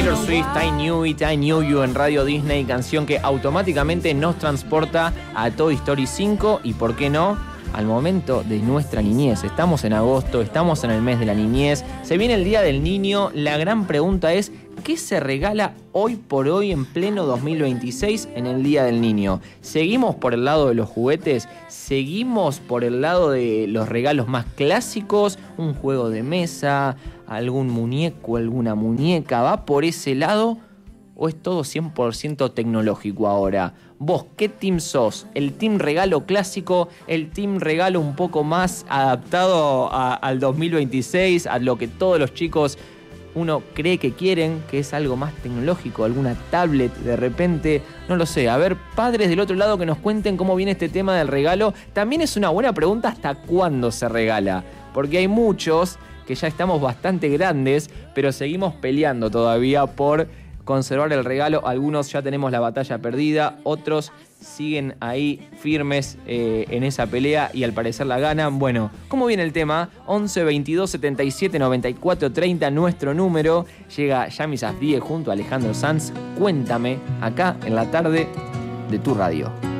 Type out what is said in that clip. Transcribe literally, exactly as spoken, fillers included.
Taylor Swift, I Knew It, I Knew You en Radio Disney, canción que automáticamente nos transporta a Toy Story cinco y, ¿por qué no?, al momento de nuestra niñez. Estamos en agosto, estamos en el mes de la niñez, se viene el Día del Niño. La gran pregunta es, ¿qué se regala hoy por hoy en pleno dos mil veintiséis en el Día del Niño? ¿Seguimos por el lado de los juguetes? ¿Seguimos por el lado de los regalos más clásicos? ¿Un juego de mesa? ¿Algún muñeco? ¿Alguna muñeca? ¿Va por ese lado? ¿O es todo cien por ciento tecnológico ahora? ¿Vos qué team sos? ¿El team regalo clásico? ¿El team regalo un poco más adaptado a, al dos mil veintiséis? A lo que todos los chicos uno cree que quieren, que es algo más tecnológico, alguna tablet de repente, no lo sé. A ver, padres del otro lado que nos cuenten cómo viene este tema del regalo. También es una buena pregunta hasta cuándo se regala, porque hay muchos que ya estamos bastante grandes, pero seguimos peleando todavía por conservar el regalo. Algunos ya tenemos la batalla perdida, otros siguen ahí firmes eh, en esa pelea y al parecer la ganan. Bueno, ¿cómo viene el tema? once, veintidós, setenta y siete, noventa y cuatro, treinta, nuestro número. Llega Yami Safdie junto a Alejandro Sanz. Cuéntame, acá en la tarde de tu radio.